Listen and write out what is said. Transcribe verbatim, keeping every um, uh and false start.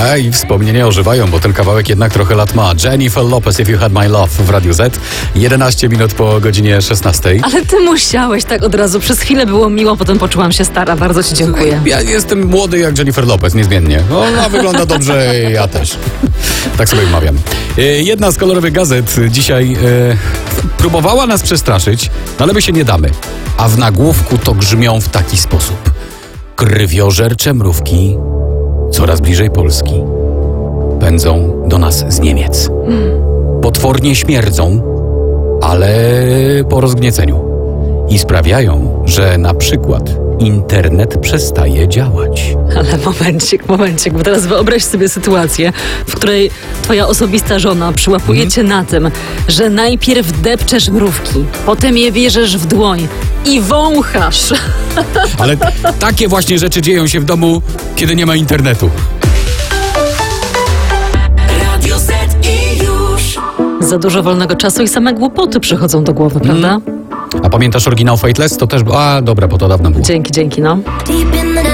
E, I wspomnienia ożywają, bo ten kawałek jednak trochę lat ma. Jennifer Lopez, If You Had My Love w Radiu Z. jedenaście minut po godzinie szesnastej. Ale ty musiałeś tak od razu. Przez chwilę było miło, potem poczułam się stara. Bardzo ci dziękuję. Ja jestem młody jak Jennifer Lopez, niezmiennie. Ona wygląda dobrze, ja też. Tak sobie mawiam. Jedna z kolorowych gazet dzisiaj e, próbowała nas przestraszyć, no ale my się nie damy. A w nagłówku to grzmią w taki sposób. Krwiożercze mrówki coraz bliżej Polski. Pędzą do nas z Niemiec. Potwornie śmierdzą, ale po rozgnieceniu. I sprawiają, że na przykład internet przestaje działać. Ale momencik, momencik, bo teraz wyobraź sobie sytuację, w której twoja osobista żona przyłapuje cię na tym, że najpierw depczesz mrówki, potem je bierzesz w dłoń i wąchasz. Ale takie właśnie rzeczy dzieją się w domu, kiedy nie ma internetu. Radio Z i już. Za dużo wolnego czasu i same głupoty przychodzą do głowy, prawda? A pamiętasz oryginał Fateless? To też... A, dobra, bo to dawno było. Dzięki, dzięki, no.